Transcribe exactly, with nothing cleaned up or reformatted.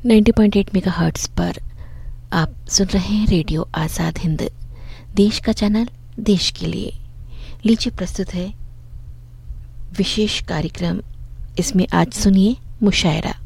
नब्बे पॉइंट आठ मेगाहर्ट्ज़ पर आप सुन रहे हैं रेडियो आज़ाद हिंद, देश का चैनल देश के लिए। लीजिए प्रस्तुत है विशेष कार्यक्रम। इसमें आज सुनिए मुशायरा।